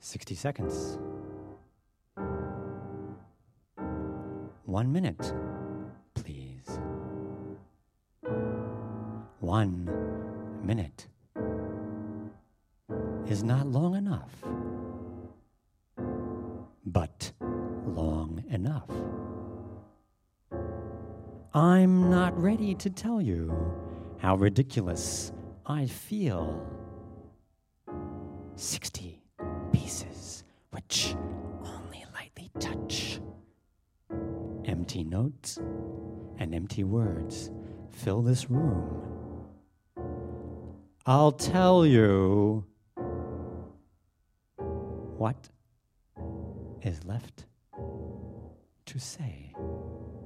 60 seconds. 1 minute, please. 1 minute is not long enough, but long enough. I'm not ready to tell you how ridiculous I feel. 60 pieces which only lightly touch. Empty notes and empty words fill this room. I'll tell you what is left to say.